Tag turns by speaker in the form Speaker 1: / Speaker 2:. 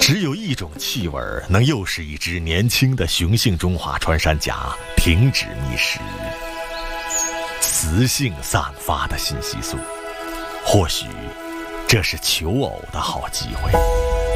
Speaker 1: 只有一种气味能诱使一只年轻的雄性中华穿山甲停止觅食，雌性散发的信息素。或许这是求偶的好机会。